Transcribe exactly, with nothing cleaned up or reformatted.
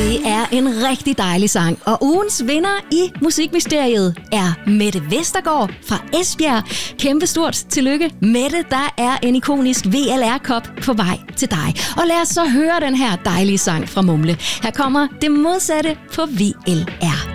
Det er en rigtig dejlig sang, og ugens vinder i Musikmysteriet er Mette Vestergaard fra Esbjerg. Kæmpestort tillykke, Mette. Der er en ikonisk V L R-kop på vej til dig. Og lad os så høre den her dejlige sang fra Mumle. Her kommer det modsatte på V L R.